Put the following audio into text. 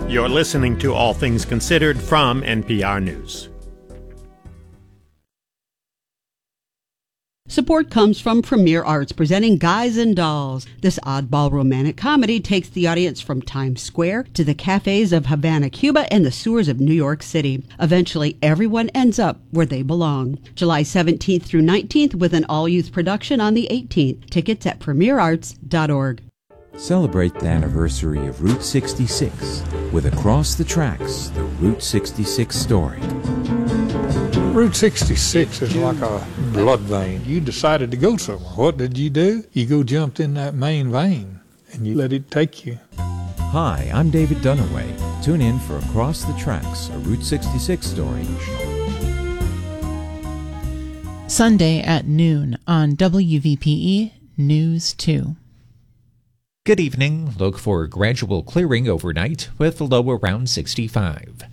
You're listening to All Things Considered from NPR News. Support comes from Premier Arts, presenting Guys and Dolls. This oddball romantic comedy takes the audience from Times Square to the cafes of Havana, Cuba, and the sewers of New York City. Eventually, everyone ends up where they belong. July 17th through 19th with an all-youth production on the 18th. Tickets at premierarts.org. Celebrate the anniversary of Route 66 with Across the Tracks, the Route 66 story. Route 66 is like a blood vein. You decided to go somewhere. What did you do? You jumped in that main vein, and you let it take you. Hi, I'm David Dunaway. Tune in for Across the Tracks, a Route 66 story. Sunday at noon on WVPE News 2. Good evening. Look for gradual clearing overnight with a low around 65.